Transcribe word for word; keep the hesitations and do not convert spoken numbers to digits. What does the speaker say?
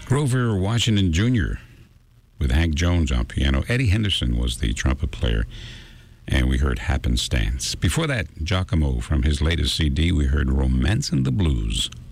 Grover Washington Junior with Hank Jones on piano. Eddie Henderson was the trumpet player, and we heard Happenstance. Before that, Giacomo from his latest C D, we heard Romance and the Blues.